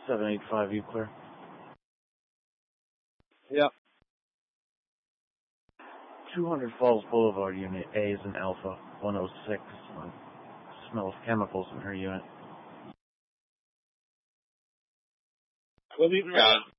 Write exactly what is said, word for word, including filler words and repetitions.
seven eight five, you clear? Yep. two hundred Falls Boulevard, Unit A is an Alpha, one oh six. Uh, smell of chemicals in her unit. We'll be right.